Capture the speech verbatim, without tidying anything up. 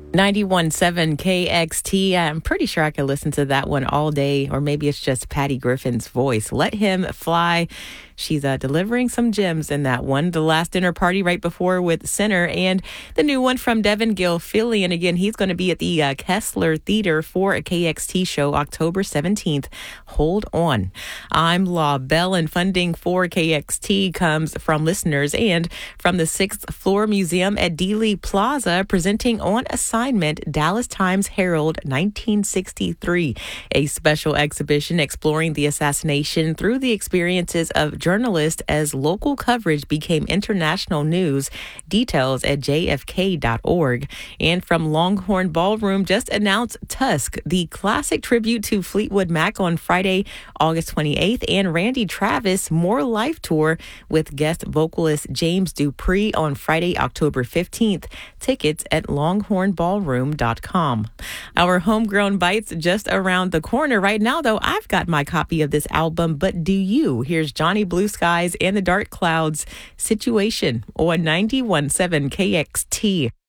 ninety-one point seven K X T. I'm pretty sure I could listen to that one all day, or maybe it's just Patty Griffin's voice. Let Him Fly. She's uh, delivering some gems in that one. The Last Dinner Party right before with Sinner, and the new one from Devin Gilfillian. And again, he's going to be at the uh, Kessler Theater for a K X T show October seventeenth. Hold on. I'm La Belle, and funding for K X T comes from listeners and from the sixth Floor Museum at Dealey Plaza, presenting On Assignment, Dallas Times Herald nineteen sixty-three, a special exhibition exploring the assassination through the experiences of journalists as local coverage became international news. Details at j f k dot org. And from Longhorn Ballroom, just announced Tusk, the classic tribute to Fleetwood Mac on Friday, August twenty-eighth, and Randy Travis More Life Tour with guest vocalist James Dupree on Friday, October fifteenth. Tickets at longhorn ballroom dot com. Our Homegrown Bites just around the corner. Right now, though, I've got my copy of this album, but do you? Here's Johnny Blue Skies and the Dark Clouds, Situation on ninety-one point seven K X T.